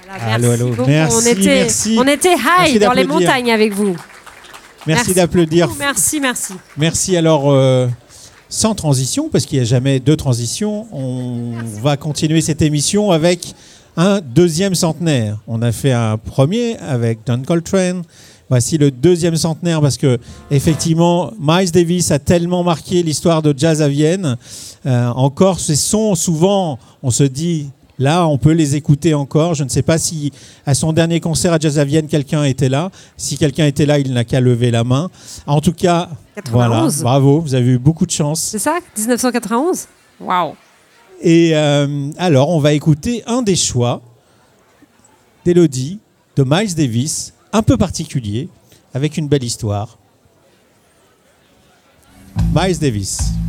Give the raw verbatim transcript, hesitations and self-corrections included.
Voilà, merci allô, allô. beaucoup. Merci, on était, merci. on était high Merci dans les d'applaudir. montagnes avec vous. Merci, Merci d'applaudir. beaucoup. Merci, merci. Merci. Alors, euh, sans transition, parce qu'il n'y a jamais de transition, on va continuer cette émission avec un deuxième centenaire. On a fait un premier avec John Coltrane. Voici le deuxième centenaire parce que effectivement, Miles Davis a tellement marqué l'histoire de jazz à Vienne. Euh, encore, ces sons, souvent, on se dit, là, on peut les écouter encore. Je ne sais pas si à son dernier concert à Jazz à Vienne, quelqu'un était là. Si quelqu'un était là, il n'a qu'à lever la main. En tout cas, quatre-vingt-onze. voilà, bravo, vous avez eu beaucoup de chance. C'est ça, dix-neuf cent quatre-vingt-onze. Waouh. Et euh, alors, on va écouter un des choix d'Élodie, de Miles Davis, un peu particulier, avec une belle histoire. Miles Davis.